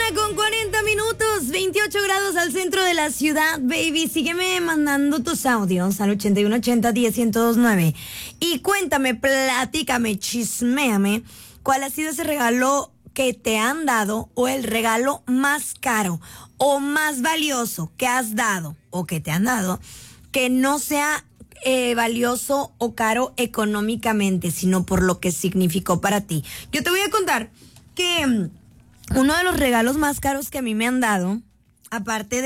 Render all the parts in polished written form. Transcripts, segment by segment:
con 40 minutos, 28 grados al centro de la ciudad, baby. Sígueme mandando tus audios al 8180-10-1029. Y cuéntame, platícame, chisméame, ¿cuál ha sido ese regalo que te han dado o el regalo más caro o más valioso que has dado o que te han dado que no sea valioso o caro económicamente, sino por lo que significó para ti? Yo te voy a contar que uno de los regalos más caros que a mí me han dado, aparte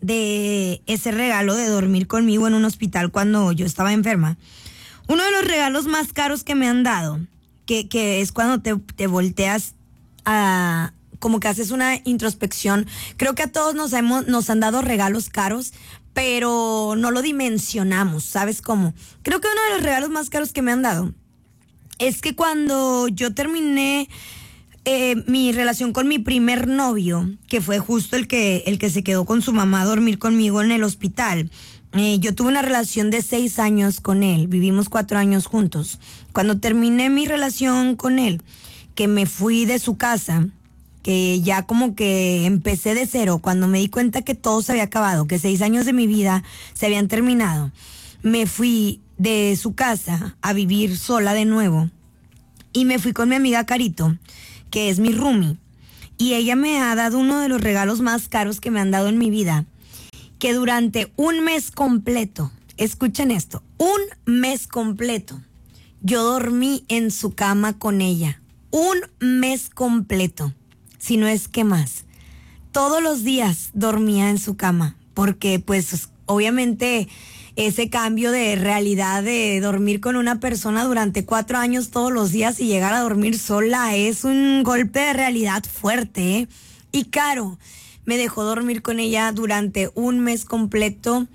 de ese regalo de dormir conmigo en un hospital cuando yo estaba enferma, uno de los regalos más caros que me han dado, que es cuando te volteas a, como que haces una introspección. Creo que a todos nos han dado regalos caros, pero no lo dimensionamos, ¿sabes cómo? Creo que uno de los regalos más caros que me han dado es que cuando yo terminé mi relación con mi primer novio, que fue justo el que se quedó con su mamá a dormir conmigo en el hospital, yo tuve una relación de 6 años con él, vivimos 4 años juntos. Cuando terminé mi relación con él, que me fui de su casa, que ya como que empecé de cero, cuando me di cuenta que todo se había acabado, que 6 años de mi vida se habían terminado, me fui de su casa a vivir sola de nuevo y me fui con mi amiga Carito, que es mi roomie, y ella me ha dado uno de los regalos más caros que me han dado en mi vida, que durante un mes completo, escuchen esto, un mes completo, yo dormí en su cama con ella, un mes completo, si no es que más. Todos los días dormía en su cama, porque pues obviamente ese cambio de realidad de dormir con una persona durante 4 años todos los días y llegar a dormir sola es un golpe de realidad fuerte, ¿eh? Y Caro me dejó dormir con ella durante un mes completo.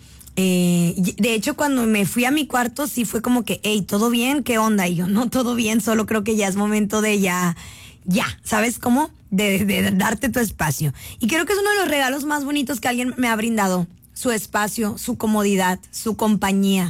De hecho, cuando me fui a mi cuarto sí fue como que, hey, ¿todo bien? ¿Qué onda? Y yo, no, todo bien, solo creo que ya es momento de ya, ¿sabes cómo? De darte tu espacio. Y creo que es uno de los regalos más bonitos que alguien me ha brindado. Su espacio, su comodidad, su compañía.